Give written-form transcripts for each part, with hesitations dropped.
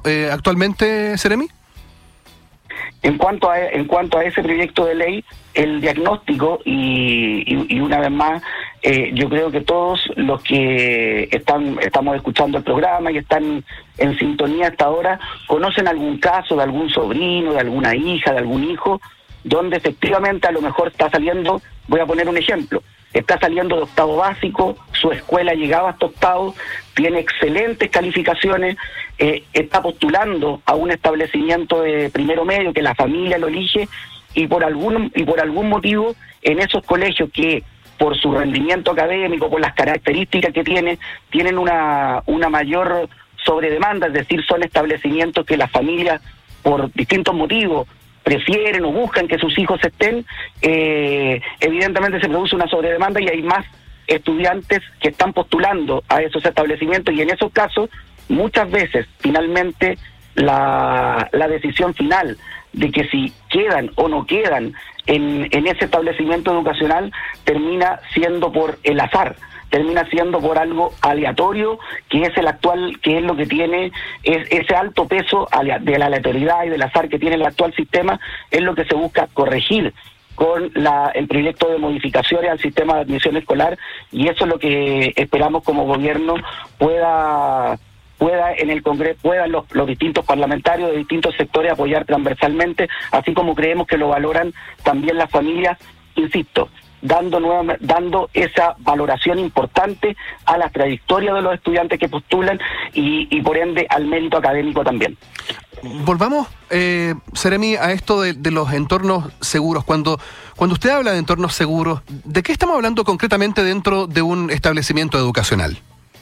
actualmente, Seremi? En cuanto a ese proyecto de ley, el diagnóstico y una vez más, yo creo que todos los que estamos escuchando el programa y están en sintonía hasta ahora, conocen algún caso de algún sobrino, de alguna hija, de algún hijo, donde efectivamente a lo mejor está saliendo, voy a poner un ejemplo, está saliendo de octavo básico, su escuela llegaba hasta octavo, tiene excelentes calificaciones, está postulando a un establecimiento de primero medio que la familia lo elige, y por algún motivo en esos colegios que por su rendimiento académico, por las características que tienen una mayor sobredemanda, es decir, son establecimientos que las familias por distintos motivos prefieren o buscan que sus hijos estén, evidentemente se produce una sobredemanda y hay más estudiantes que están postulando a esos establecimientos, y en esos casos muchas veces finalmente la decisión final de que si quedan o no quedan en ese establecimiento educacional termina siendo por el azar, termina siendo por algo aleatorio, que es el actual, que es lo que tiene ese alto peso de la aleatoriedad y del azar que tiene el actual sistema, es lo que se busca corregir con el proyecto de modificaciones al sistema de admisión escolar, y eso es lo que esperamos como gobierno pueda en el Congreso, puedan los distintos parlamentarios de distintos sectores apoyar transversalmente, así como creemos que lo valoran también las familias, insisto, dando esa valoración importante a la trayectoria de los estudiantes que postulan y por ende al mérito académico también. Volvamos, Seremi, a esto de los entornos seguros. Cuando usted habla de entornos seguros, ¿de qué estamos hablando concretamente dentro de un establecimiento educacional?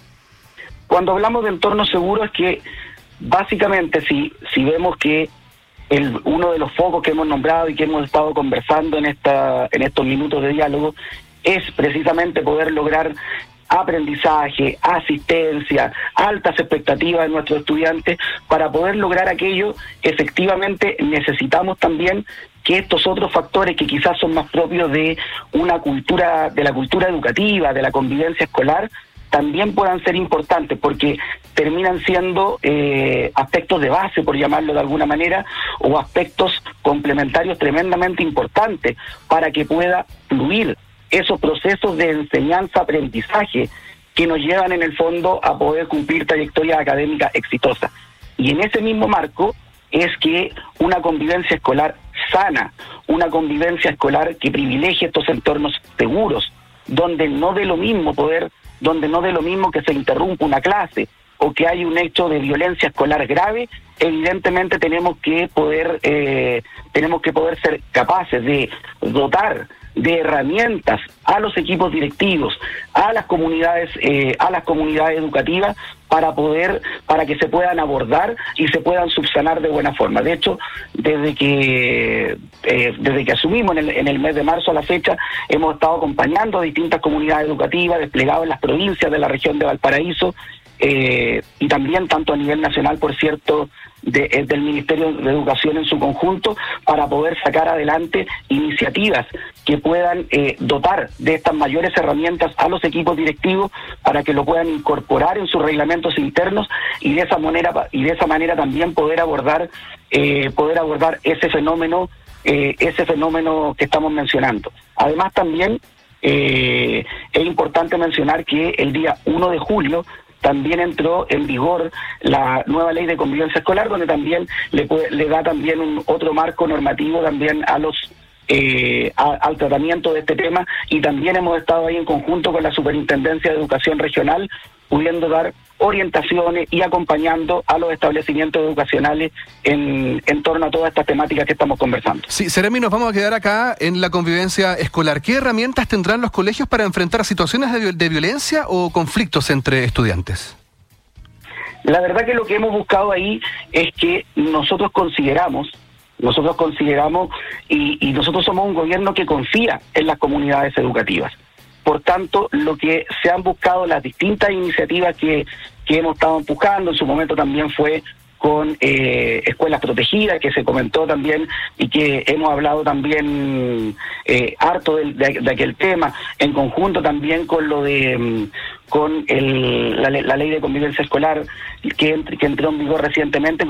Cuando hablamos de entornos seguros es que básicamente si vemos que uno de los focos que hemos nombrado y que hemos estado conversando en estos minutos de diálogo es precisamente poder lograr aprendizaje, asistencia, altas expectativas de nuestros estudiantes. Para poder lograr aquello, efectivamente necesitamos también que estos otros factores que quizás son más propios de la cultura educativa, de la convivencia escolar, también puedan ser importantes, porque terminan siendo aspectos de base, por llamarlo de alguna manera, o aspectos complementarios tremendamente importantes para que pueda fluir esos procesos de enseñanza-aprendizaje que nos llevan en el fondo a poder cumplir trayectorias académicas exitosas. Y en ese mismo marco es que una convivencia escolar sana, una convivencia escolar que privilegie estos entornos seguros, donde no dé lo mismo que se interrumpa una clase o que hay un hecho de violencia escolar grave, evidentemente tenemos que poder ser capaces de dotar de herramientas a los equipos directivos, a las comunidades educativas para que se puedan abordar y se puedan subsanar de buena forma. De hecho, desde que asumimos en el mes de marzo a la fecha, hemos estado acompañando a distintas comunidades educativas desplegadas en las provincias de la región de Valparaíso, y también tanto a nivel nacional, por cierto, del Ministerio de Educación en su conjunto, para poder sacar adelante iniciativas que puedan dotar de estas mayores herramientas a los equipos directivos para que lo puedan incorporar en sus reglamentos internos y de esa manera también poder abordar ese fenómeno que estamos mencionando. Además también es importante mencionar que el día 1 de julio también entró en vigor la nueva ley de convivencia escolar, donde también le da también otro marco normativo también al tratamiento de este tema, y también hemos estado ahí en conjunto con la Superintendencia de Educación Regional, pudiendo dar orientaciones y acompañando a los establecimientos educacionales en torno a todas estas temáticas que estamos conversando. Sí, Seremi, nos vamos a quedar acá en la convivencia escolar. ¿Qué herramientas tendrán los colegios para enfrentar situaciones de violencia o conflictos entre estudiantes? La verdad que lo que hemos buscado ahí es que nosotros consideramos y nosotros somos un gobierno que confía en las comunidades educativas. Por tanto, lo que se han buscado, las distintas iniciativas que hemos estado empujando, en su momento también fue con escuelas protegidas, que se comentó también y que hemos hablado también harto de aquel tema, en conjunto también con la ley de convivencia escolar que entró en vigor recientemente,